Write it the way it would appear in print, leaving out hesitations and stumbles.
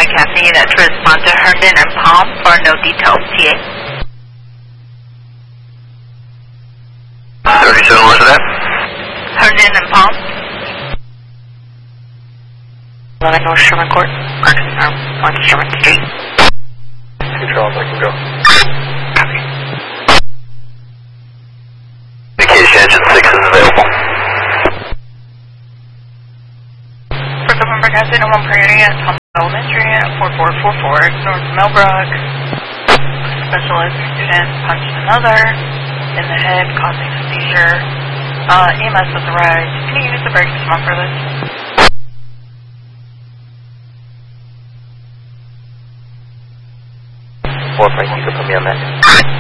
Kathy that to respond to Herndon and Palm for no details, TA. 37, where's that? Herndon and Palm. 11 North Sherman Court, parking 1 Sherman Street. Control, I can go. Copy. Vacation engine 6 is available. For November Kathy, no one priority at Thomas Elementary at 4444 North Millbrook. Specialist student punched another in the head, causing a seizure. EMS has arrived. Can you use the brakes to for this? Or if I can put me on that.